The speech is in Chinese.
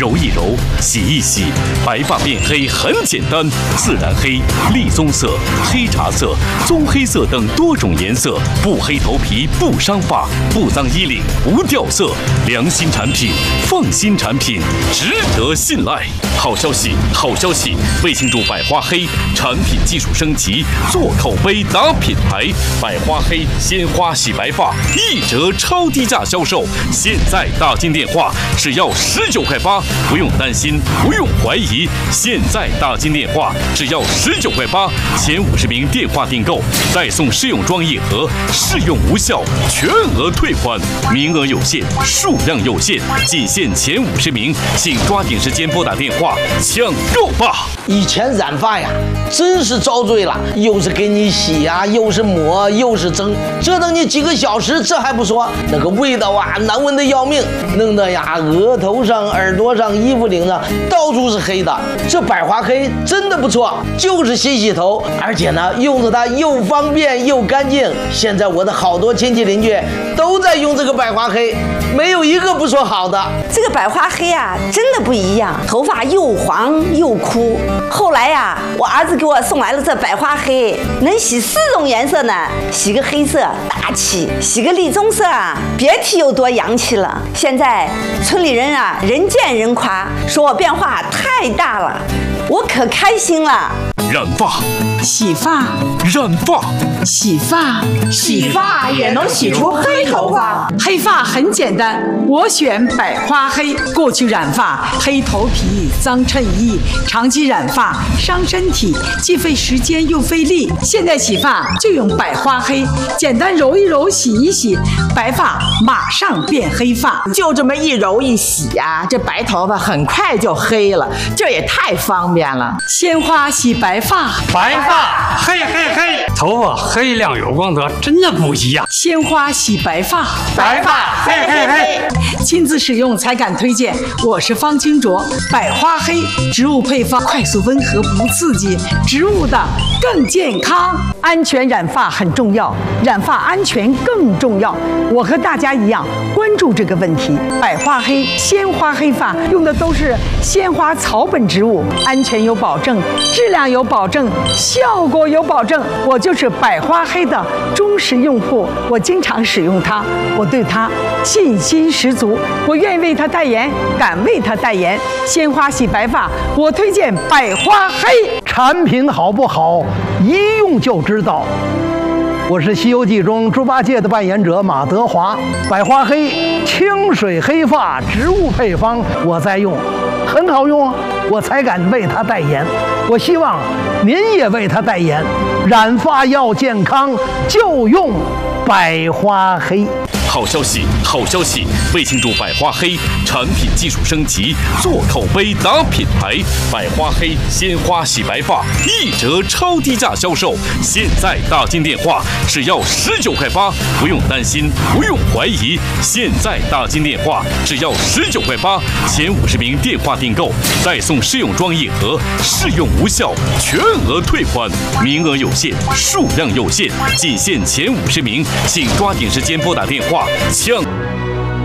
揉一揉，洗一洗，白发变黑很简单。自然黑、栗棕色、黑茶色、棕黑色等多种颜色，不黑头皮，不伤发，不脏衣领，不掉色，良心产品，放心产品，值得信赖。好消息，好消息！为庆祝百花黑产品技术升级，做口碑打品牌，百花黑鲜花洗白发1折超低价销售。现在大金电话只要19.8块，不用担心，不用怀疑。现在大金电话只要19.8块，前50名电话订购再送试用装1盒，试用无效全额退款，名额有限，数量有限，仅限前50名，请抓紧时间拨打电话抢购吧！ 以前染发呀，真是遭罪了，又是给你洗呀，又是抹，又是蒸，折腾你几个小时，这还不说，那个味道啊，难闻的要命，弄得呀，额头上、耳朵上、衣服领上到处是黑的。这百花黑真的不错，就是洗头，而且呢，用着它又方便又干净。现在我的好多亲戚邻居都在用这个百花黑，没有一个不说好的。 这个百花黑啊，真的不一样，头发又黄又枯。后来呀，我儿子给我送来了这百花黑，能洗4种颜色呢，洗个黑色大气，洗个栗棕色啊，别提有多洋气了。现在村里人啊，人见人夸，说我变化太大了，我可开心了。 染发、 洗发、 染发、 洗发， 洗发也能洗出黑头发。 黑发很简单，我选百花黑。过去染发黑头皮、脏衬衣，长期染发伤身体，既费时间又费力。现在洗发就用百花黑，简单揉一揉，洗一洗，白发马上变黑发。 就这么一揉一洗呀，这白头发很快就黑了，这也太方便了。 鲜花洗白发， 白发黑黑黑，头发黑亮有光泽，真的不一样。 鲜花洗白发， 白发黑黑黑， 亲自使用才敢推荐。我是方清卓，百花黑植物配方，快速温和不刺激，植物的更健康。安全染发很重要，染发安全更重要。我和大家一样关注这个问题。百花黑鲜花黑发用的都是鲜花草本植物，安全有保证，质量有保证，效果有保证。我就是百花黑的忠实用户，我经常使用它，我对它信心十足，我愿意为它代言，敢为它代言。鲜花洗白发，我推荐百花黑。 产品好不好，一用就知道。我是《西游记》中猪八戒的扮演者马德华。百花黑清水黑发植物配方，我在用，很好用啊，我才敢为它代言。我希望您也为它代言。染发要健康，就用百花黑。 好消息，好消息！为庆祝百花黑产品技术升级，做口碑打品牌，百花黑鲜花洗白发1折超低价销售。现在大金电话只要19.8块，不用担心，不用怀疑。现在大金电话只要19.8块，前50名电话订购再送试用装1盒，试用无效全额退款，名额有限，数量有限，仅限前50名，请抓紧时间拨打电话抢。